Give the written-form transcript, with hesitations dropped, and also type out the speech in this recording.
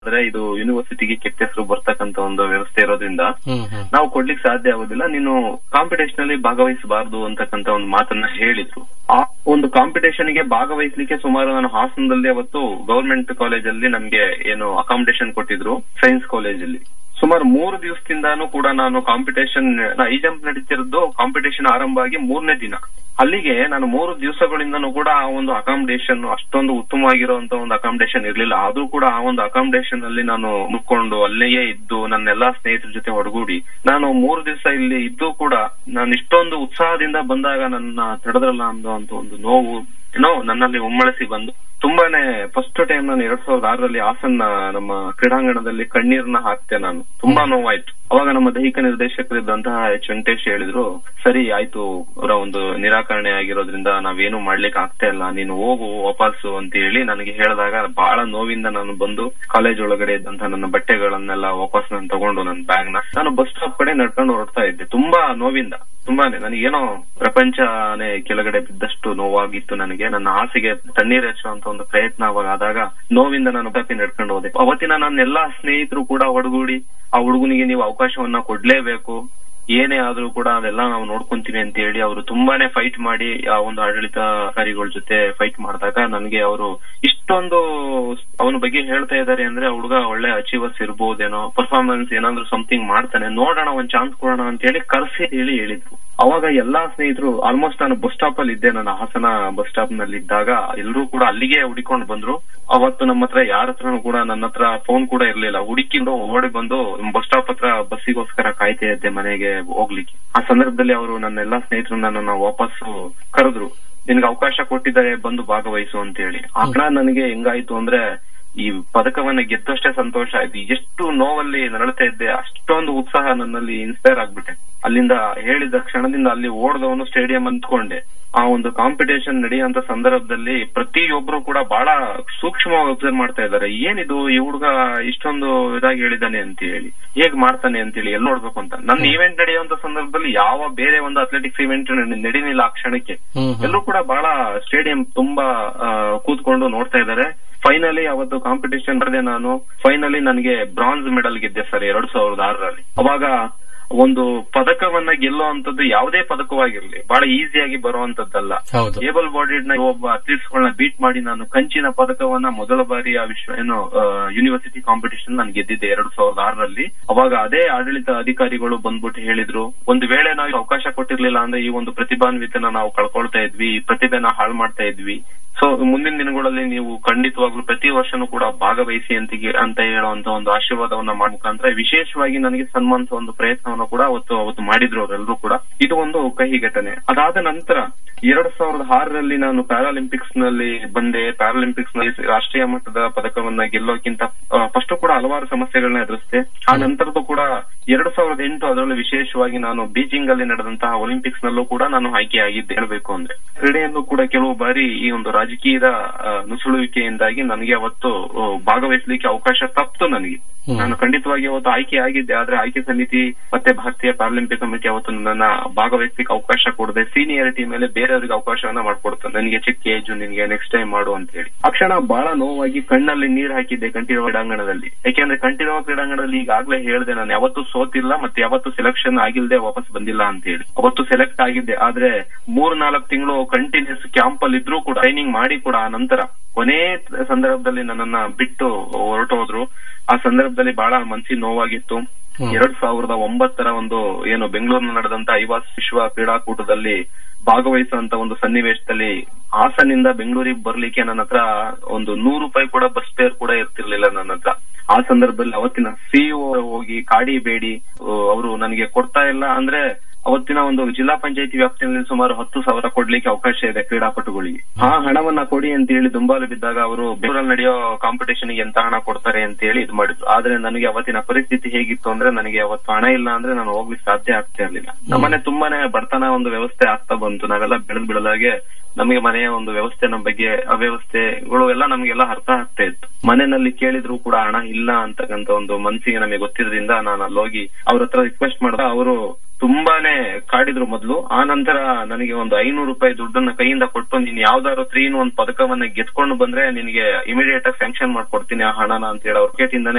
ಆದ್ರೆ ಇದು ಯೂನಿವರ್ಸಿಟಿಗೆ ಕೆಟ್ಟ ಹೆಸರು ಬರ್ತಕ್ಕಂತ ಒಂದು ವ್ಯವಸ್ಥೆ ಇರೋದ್ರಿಂದ ನಾವು ಕೊಡ್ಲಿಕ್ಕೆ ಸಾಧ್ಯ ಆಗೋದಿಲ್ಲ, ನೀನು ಕಾಂಪಿಟೇಷನ್ ಅಲ್ಲಿ ಭಾಗವಹಿಸಬಾರದು ಅಂತಕ್ಕಂತ ಒಂದು ಮಾತನ್ನ ಹೇಳಿದ್ರು. ಆ ಒಂದು ಕಾಂಪಿಟೇಷನ್ ಗೆ ಭಾಗವಹಿಸ್ಲಿಕ್ಕೆ ಸುಮಾರು ನಾನು ಹಾಸನದಲ್ಲಿ ಅವತ್ತು ಗವರ್ಮೆಂಟ್ ಕಾಲೇಜಲ್ಲಿ ನಮ್ಗೆ ಏನು ಅಕಾಮಿಡೇಷನ್ ಕೊಟ್ಟಿದ್ರು, ಸೈನ್ಸ್ ಕಾಲೇಜಲ್ಲಿ. ಸುಮಾರು 3 ದಿವಸದಿಂದಾನು ಕೂಡ ನಾನು ಕಾಂಪಿಟೇಷನ್ ಹೈ ಜಂಪ್ ನಡೀತಿರೋದು, ಕಾಂಪಿಟೇಷನ್ ಆರಂಭ ಆಗಿ 3ನೇ ದಿನ. ಅಲ್ಲಿಗೆ ನಾನು 3 ದಿವಸಗಳಿಂದನೂ ಕೂಡ ಆ ಒಂದು ಅಕಾಮಿಡೇಷನ್ ಅಷ್ಟೊಂದು ಉತ್ತಮವಾಗಿರುವಂತ ಒಂದು ಅಕಾಮಿಡೇಷನ್ ಇರ್ಲಿಲ್ಲ. ಆದ್ರೂ ಕೂಡ ಆ ಒಂದು ಅಕಾಮಿಡೇಷನ್ ಅಲ್ಲಿ ನಾನು ಮುಕ್ಕೊಂಡು ಅಲ್ಲಿಯೇ ಇದ್ದು ನನ್ನೆಲ್ಲಾ ಸ್ನೇಹಿತರ ಜೊತೆ ಒಡಗೂಡಿ ನಾನು 3 ದಿವಸ ಇಲ್ಲಿ ಇದ್ದು ಕೂಡ ನಾನು ಇಷ್ಟೊಂದು ಉತ್ಸಾಹದಿಂದ ಬಂದಾಗ ನನ್ನ ತಡೆದ್ರಲ್ಲ ಅನ್ನೋ ಒಂದು ನೋವು ಏನೋ ನನ್ನಲ್ಲಿ ಉಮ್ಮಳಿಸಿ ಬಂದು ತುಂಬಾನೇ ಫಸ್ಟ್ ಟೈಮ್ ನಾನು 2006ರಲ್ಲಿ ಹಾಸನ ನಮ್ಮ ಕ್ರೀಡಾಂಗಣದಲ್ಲಿ ಕಣ್ಣೀರ್ನ ಹಾಕ್ತೆ ನಾನು. ತುಂಬಾ ನೋವಾಯ್ತು. ಅವಾಗ ನಮ್ಮ ದೈಹಿಕ ನಿರ್ದೇಶಕರಿದ್ದಂತಹ ಎಚ್ ವೆಂಕಟೇಶ್ ಹೇಳಿದ್ರು, ಸರಿ ಆಯ್ತು, ಅವರ ಒಂದು ನಿರಾಕರಣೆ ಆಗಿರೋದ್ರಿಂದ ನಾವೇನು ಮಾಡ್ಲಿಕ್ಕೆ ಆಗ್ತಾ ಇಲ್ಲ, ನೀನು ಹೋಗು ವಾಪಸ್ಸು ಅಂತ ಹೇಳಿ ನನಗೆ ಹೇಳಿದಾಗ ಬಹಳ ನೋವಿಂದ ನಾನು ಬಂದು ಕಾಲೇಜ್ ಒಳಗಡೆ ಇದ್ದಂತಹ ನನ್ನ ಬಟ್ಟೆಗಳನ್ನೆಲ್ಲ ವಾಪಸ್ ನಾನು ತಗೊಂಡು ನನ್ನ ಬ್ಯಾಗ್ ನಾನು ಬಸ್ ಸ್ಟಾಪ್ ಕಡೆ ನಡ್ಕೊಂಡು ಹೊರಡ್ತಾ ಇದ್ದೆ. ತುಂಬಾ ನೋವಿಂದ, ತುಂಬಾನೇ ನನಗೇನೋ ಪ್ರಪಂಚನೇ ಕೆಳಗಡೆ ಬಿದ್ದಷ್ಟು ನೋವಾಗಿತ್ತು ನನಗೆ. ನನ್ನ ಆಸೆಗೆ ತಣ್ಣೀರ್ ಹಚ್ಚುವಂತ ಒಂದು ಪ್ರಯತ್ನ ಅವಾಗ ಆದಾಗ ನೋವಿಂದ ನಾನು ತಪ್ಪಿ ನಡ್ಕೊಂಡು ಹೋದೆ. ಅವತ್ತಿನ ನನ್ನ ಎಲ್ಲಾ ಸ್ನೇಹಿತರು ಕೂಡ ಒಡಗೂಡಿ ಆ ಹುಡುಗನಿಗೆ ನೀವು ಅವಕಾಶವನ್ನ ಕೊಡ್ಲೇಬೇಕು, ಏನೇ ಆದ್ರೂ ಕೂಡ ಅದೆಲ್ಲ ನಾವು ನೋಡ್ಕೊಂತೀವಿ ಅಂತ ಹೇಳಿ ಅವರು ತುಂಬಾನೇ ಫೈಟ್ ಮಾಡಿ ಆ ಒಂದು ಆಡಳಿತಾಧಿಕಾರಿಗಳ ಜೊತೆ ಫೈಟ್ ಮಾಡಿದಾಗ ನನಗೆ ಅವರು ಇಷ್ಟೊಂದು ಅವನ ಬಗ್ಗೆ ಹೇಳ್ತಾ ಇದ್ದಾರೆ ಅಂದ್ರೆ ಆ ಹುಡುಗ ಒಳ್ಳೆ ಅಚೀವರ್ಸ್ ಇರ್ಬೋದೇನೋ, ಪರ್ಫಾರ್ಮೆನ್ಸ್ ಏನಾದ್ರು ಸಮಥಿಂಗ್ ಮಾಡ್ತಾನೆ, ನೋಡೋಣ ಒಂದ್ ಚಾನ್ಸ್ ಕೊಡೋಣ ಅಂತ ಹೇಳಿ ಕರ್ಸಿ ಹೇಳಿ ಹೇಳಿದ್ರು. ಅವಾಗ ಎಲ್ಲಾ ಸ್ನೇಹಿತರು, ಆಲ್ಮೋಸ್ಟ್ ನಾನು ಬಸ್ ಸ್ಟಾಪ್ ಅಲ್ಲಿ ಇದ್ದೆ, ನನ್ನ ಹಾಸನ ಬಸ್ ಸ್ಟಾಪ್ ನಲ್ಲಿ ಇದ್ದಾಗ ಎಲ್ಲರೂ ಕೂಡ ಅಲ್ಲಿಗೆ ಹುಡಿಕೊಂಡು ಬಂದ್ರು. ಅವತ್ತು ನಮ್ಮ ಹತ್ರ ಯಾರ ಹತ್ರನೂ ಕೂಡ ನನ್ನ ಹತ್ರ ಫೋನ್ ಕೂಡ ಇರ್ಲಿಲ್ಲ. ಹುಡುಕಿಂದು ಓಡಿ ಬಂದು ಬಸ್ ಸ್ಟಾಪ್ ಹತ್ರ ಬಸ್ಸಿಗೋಸ್ಕರ ಕಾಯ್ತಾ ಇದ್ದೆ ಮನೆಗೆ ಹೋಗ್ಲಿಕ್ಕೆ. ಆ ಸಂದರ್ಭದಲ್ಲಿ ಅವರು ನನ್ನ ಎಲ್ಲಾ ಸ್ನೇಹಿತರನ್ನ ನನ್ನ ವಾಪಸ್ಸು ಕರೆದ್ರು, ನಿನ್ಗೆ ಅವಕಾಶ ಕೊಟ್ಟಿದ್ದಾರೆ ಬಂದು ಭಾಗವಹಿಸು ಅಂತ ಹೇಳಿ. ಆ ಕ್ಷಣ ನನಗೆ ಹೆಂಗಾಯ್ತು ಅಂದ್ರೆ ಈ ಪದಕವನ್ನ ಗೆದ್ದಷ್ಟೇ ಸಂತೋಷ ಆಯ್ತು. ಎಷ್ಟು ನೋವಲ್ಲಿ ನರಳ್ತಾ ಇದ್ದೆ, ಅಷ್ಟೊಂದು ಉತ್ಸಾಹ ನನ್ನಲ್ಲಿ ಇನ್ಸ್ಪೈರ್ ಆಗ್ಬಿಟ್ಟೆ. ಅಲ್ಲಿಂದ ಹೇಳಿದ ಕ್ಷಣದಿಂದ ಅಲ್ಲಿ ಓಡ್ದವನು ಸ್ಟೇಡಿಯಂ ಅಂದ್ಕೊಂಡೆ. ಆ ಒಂದು ಕಾಂಪಿಟೇಷನ್ ನಡೆಯುವಂತ ಸಂದರ್ಭದಲ್ಲಿ ಪ್ರತಿಯೊಬ್ರು ಕೂಡ ಬಹಳ ಸೂಕ್ಷ್ಮವಾಗಿ ಅಬ್ಸರ್ವ್ ಮಾಡ್ತಾ ಇದ್ದಾರೆ, ಏನಿದು ಈ ಹುಡುಗ ಇಷ್ಟೊಂದು ಇದಾಗಿ ಹೇಳಿದಾನೆ ಅಂತ ಹೇಳಿ, ಹೇಗ್ ಮಾಡ್ತಾನೆ ಅಂತ ಹೇಳಿ ಎಲ್ಲ ನೋಡ್ಬೇಕು ಅಂತ. ನನ್ನ ಇವೆಂಟ್ ನಡೆಯುವಂತ ಸಂದರ್ಭದಲ್ಲಿ ಯಾವ ಬೇರೆ ಒಂದು ಅಥ್ಲೆಟಿಕ್ಸ್ ಇವೆಂಟ್ ನಡೀನಿಲ್ಲ ಆ ಕ್ಷಣಕ್ಕೆ. ಎಲ್ಲರೂ ಕೂಡ ಬಹಳ ಸ್ಟೇಡಿಯಂ ತುಂಬಾ ಕೂತ್ಕೊಂಡು ನೋಡ್ತಾ ಇದ್ದಾರೆ. ಫೈನಲಿ ಅವತ್ತು ಕಾಂಪಿಟೇಷನ್ ಬರದೆ ನಾನು ಫೈನಲಿ ನನಗೆ ಬ್ರಾನ್ಸ್ ಮೆಡಲ್ ಗೆದ್ದೆ ಸರ್ 2006ರಲ್ಲಿ. ಅವಾಗ ಒಂದು ಪದಕವನ್ನ ಗೆಲ್ಲುವಂತದ್ದು ಯಾವುದೇ ಪದಕವಾಗಿರ್ಲಿ ಬಹಳ ಈಸಿಯಾಗಿ ಬರುವಂತದ್ದಲ್ಲ. ಏಬಲ್ ಬಾಡಿಡ್ ನ ಒಬ್ಬ ಅಥ್ಲೀಟ್ಸ್ ಗಳನ್ನ ಬೀಟ್ ಮಾಡಿ ನಾನು ಕಂಚಿನ ಪದಕವನ್ನ ಮೊದಲ ಬಾರಿ ಆ ಯೂನಿವರ್ಸಿಟಿ ಕಾಂಪಿಟೇಷನ್ ನಾನು ಗೆದ್ದಿದ್ದೆ 2006ರಲ್ಲಿ. ಅವಾಗ ಅದೇ ಆಡಳಿತ ಅಧಿಕಾರಿಗಳು ಬಂದ್ಬಿಟ್ಟು ಹೇಳಿದ್ರು, ಒಂದು ವೇಳೆ ನಾವು ಅವಕಾಶ ಕೊಟ್ಟಿರ್ಲಿಲ್ಲ ಅಂದ್ರೆ ಈ ಒಂದು ಪ್ರತಿಭಾನ್ವಿತನ ನಾವು ಕಳ್ಕೊಳ್ತಾ ಇದ್ವಿ, ಈ ಪ್ರತಿಭೆನ ಹಾಳು ಮಾಡ್ತಾ ಇದ್ವಿ. ಸೊ ಮುಂದಿನ ದಿನಗಳಲ್ಲಿ ನೀವು ಖಂಡಿತವಾಗ್ಲೂ ಪ್ರತಿ ವರ್ಷನೂ ಕೂಡ ಭಾಗವಹಿಸಿ ಅಂತ ಹೇಳುವಂತ ಒಂದು ಆಶೀರ್ವಾದವನ್ನ ಮಾಡೋ ಮುಖಾಂತರ ವಿಶೇಷವಾಗಿ ನನಗೆ ಸನ್ಮಾನಿಸುವ ಒಂದು ಪ್ರಯತ್ನವನ್ನು ಕೂಡ ಅವತ್ತು ಮಾಡಿದ್ರು ಅವರೆಲ್ಲರೂ ಕೂಡ. ಇದು ಒಂದು ಕಹಿ ಘಟನೆ. ಅದಾದ ನಂತರ 2006ರಲ್ಲಿ ನಾನು ಪ್ಯಾರಾಲಿಂಪಿಕ್ಸ್ ನಲ್ಲಿ ಬಂದೆ. ಪ್ಯಾರಾಲಿಂಪಿಕ್ಸ್ ನಲ್ಲಿ ರಾಷ್ಟ್ರೀಯ ಮಟ್ಟದ ಪದಕವನ್ನ ಗೆಲ್ಲೋಕ್ಕಿಂತ ಫಸ್ಟ್ ಕೂಡ ಹಲವಾರು ಸಮಸ್ಯೆಗಳನ್ನ ಎದುರಿಸಿದೆ. ಆ ನಂತರದ್ದು ಕೂಡ 2008 ಅದರಲ್ಲಿ ವಿಶೇಷವಾಗಿ ನಾನು ಬೀಜಿಂಗ್ ಅಲ್ಲಿ ನಡೆದಂತಹ ಒಲಿಂಪಿಕ್ಸ್ ನಲ್ಲೂ ಕೂಡ ನಾನು ಆಯ್ಕೆಯಾಗಿದ್ದೆ. ಹೇಳ್ಬೇಕು ಅಂದ್ರೆ ಕ್ರೀಡೆಯಲ್ಲೂ ಕೂಡ ಕೆಲವು ಬಾರಿ ಈ ಒಂದು ರಾಜಕೀಯದ ನುಸುಳುವಿಕೆಯಿಂದಾಗಿ ನನಗೆ ಅವತ್ತು ಭಾಗವಹಿಸಲಿಕ್ಕೆ ಅವಕಾಶ ತಪ್ಪಿತು ನನಗೆ. ನಾನು ಖಂಡಿತವಾಗಿ ಅವತ್ತು ಆಯ್ಕೆ ಆಗಿದ್ದೆ, ಆದ್ರೆ ಆಯ್ಕೆ ಸಮಿತಿ ಮತ್ತೆ ಭಾರತೀಯ ಪ್ಯಾರಾಲಿಂಪಿಕ್ ಕಮಿಟಿ ಅವತ್ತು ನನ್ನ ಭಾಗವಹಿಸಲಿಕ್ಕೆ ಅವಕಾಶ ಕೊಡದೆ ಸೀನಿಯಾರಿಟಿ ಮೇಲೆ ಬೇರೆಯವರಿಗೆ ಅವಕಾಶವನ್ನ ಮಾಡ್ಕೊಡ್ತಾರೆ, ನನಗೆ ಚಿಕ್ಕ ಏಜು, ನಿನ್ಗೆ ನೆಕ್ಸ್ಟ್ ಟೈಮ್ ಮಾಡು ಅಂತ ಹೇಳಿ. ಆ ಕ್ಷಣ ಬಹಳ ನೋವಾಗಿ ಕಣ್ಣಲ್ಲಿ ನೀರು ಹಾಕಿದ್ದೆ ಕಂಠೀರವ ಕ್ರೀಡಾಂಗಣದಲ್ಲಿ. ಯಾಕೆಂದ್ರೆ ಕಂಠೀರವ ಕ್ರೀಡಾಂಗಣದಲ್ಲಿ ಈಗಾಗಲೇ ಹೇಳಿದೆ, ನಾನು ಯಾವತ್ತೂ ಸೋತಿಲ್ಲ ಮತ್ತೆ ಯಾವತ್ತೂ ಸೆಲೆಕ್ಷನ್ ಆಗಿಲ್ದೆ ವಾಪಸ್ ಬಂದಿಲ್ಲ ಅಂತ ಹೇಳಿ. ಅವತ್ತು ಸೆಲೆಕ್ಟ್ ಆಗಿದ್ದೆ, ಆದ್ರೆ 3-4 ತಿಂಗಳು ಕಂಟಿನ್ಯೂಸ್ ಕ್ಯಾಂಪ್ ಅಲ್ಲಿ ಇದ್ರೂ ಕೂಡ ಟ್ರೈನಿಂಗ್ ಮಾಡಿ ಕೂಡ ಆ ನಂತರ ಕೊನೆ ಸಂದರ್ಭದಲ್ಲಿ ನನ್ನನ್ನ ಬಿಟ್ಟು ಹೊರಟೋದ್ರು. ಆ ಸಂದರ್ಭದಲ್ಲಿ ಬಹಳ ಮನಸ್ಸಿಗೆ ನೋವಾಗಿತ್ತು. 2009ರ ಒಂದು ಏನು ಬೆಂಗಳೂರಿನ ನಡೆದಂತ ಐವಾಸ್ ವಿಶ್ವ ಕ್ರೀಡಾಕೂಟದಲ್ಲಿ ಭಾಗವಹಿಸುವಂತ ಒಂದು ಸನ್ನಿವೇಶದಲ್ಲಿ ಹಾಸನಿಂದ ಬೆಂಗಳೂರಿಗೆ ಬರ್ಲಿಕ್ಕೆ ನನ್ನ ಹತ್ರ ಒಂದು 100 ರೂಪಾಯಿ ಕೂಡ ಬಸ್ ಫೇರ್ ಕೂಡ ಇರ್ತಿರ್ಲಿಲ್ಲ ನನ್ನ ಹತ್ರ. ಆ ಸಂದರ್ಭದಲ್ಲಿ ಅವತ್ತಿನ ಸಿಇಒ ಹೋಗಿ ಕಾಡಿ ಬೇಡಿ ಅವರು ನನಗೆ ಕೊಡ್ತಾ ಇಲ್ಲ ಅಂದ್ರೆ ಅವತ್ತಿನ ಒಂದು ಜಿಲ್ಲಾ ಪಂಚಾಯತಿ ವ್ಯಾಪ್ತಿಯಲ್ಲಿ ಸುಮಾರು 10,000 ಕೊಡ್ಲಿಕ್ಕೆ ಅವಕಾಶ ಇದೆ ಕ್ರೀಡಾಪಟುಗಳಿಗೆ. ಆ ಹಣವನ್ನ ಕೊಡಿ ಅಂತ ಹೇಳಿ ದುಂಬಾಲು ಬಿದ್ದಾಗ ಅವರು ಬೆಂಗಳೂರಲ್ಲಿ ನಡೆಯೋ ಕಾಂಪಿಟೇಷನ್ ಗೆ ಎಂತ ಹಣ ಕೊಡ್ತಾರೆ ಅಂತ ಹೇಳಿ ಇದು ಮಾಡಿದ್ರು. ಆದ್ರೆ ನನಗೆ ಅವತ್ತಿನ ಪರಿಸ್ಥಿತಿ ಹೇಗಿತ್ತು ಅಂದ್ರೆ ನನಗೆ ಅವತ್ತು ಹಣ ಇಲ್ಲ ಅಂದ್ರೆ ನಾನು ಹೋಗ್ಲಿಕ್ಕೆ ಸಾಧ್ಯ ಆಗ್ತಾ ಇರ್ಲಿಲ್ಲ. ನಮ್ಮನೆ ತುಂಬಾನೇ ಬಡತನ ಒಂದು ವ್ಯವಸ್ಥೆ ಆಗ್ತಾ ಬಂತು. ನಾವೆಲ್ಲ ಬೆಳೆದ್ ಬಿಡಲಾಗೆ ನಮಗೆ ಮನೆಯ ಒಂದು ವ್ಯವಸ್ಥೆ, ನಮ್ಮ ಬಗ್ಗೆ ಅವ್ಯವಸ್ಥೆಗಳು ಎಲ್ಲ ನಮಗೆಲ್ಲ ಅರ್ಥ ಆಗ್ತಾ ಇತ್ತು. ಮನೆಯಲ್ಲಿ ಕೇಳಿದ್ರು ಕೂಡ ಹಣ ಇಲ್ಲ ಅಂತಕ್ಕಂತ ಒಂದು ಮನಸ್ಸಿಗೆ ನಮಗೆ ಗೊತ್ತಿರೋದ್ರಿಂದ ನಾನು ಅಲ್ಲೋಗಿ ಅವ್ರ ಹತ್ರ ರಿಕ್ವೆಸ್ಟ್ ಮಾಡಿದಾಗ ಅವರು ತುಂಬಾನೇ ಕಾಡಿದ್ರು ಮೊದಲು. ಆ ನಂತರ ನನಗೆ ಒಂದು 500 ರೂಪಾಯಿ ದುಡ್ಡನ್ನ ಕೈಯಿಂದ ಕೊಟ್ಟು, ನೀನ್ ಯಾವ್ದಾದ್ರು 3-in-1 ಪದಕವನ್ನ ಗೆದ್ಕೊಂಡು ಬಂದ್ರೆ ನಿನಗೆ ಇಮಿಡಿಯೇಟ್ ಆಗಿ ಸ್ಯಾಂಕ್ಷನ್ ಮಾಡ್ಕೊಡ್ತೀನಿ ಆ ಹಣನ ಅಂತ ಹೇಳಿ ಅವ್ರ ಕೇಟಿಂದಾನೆ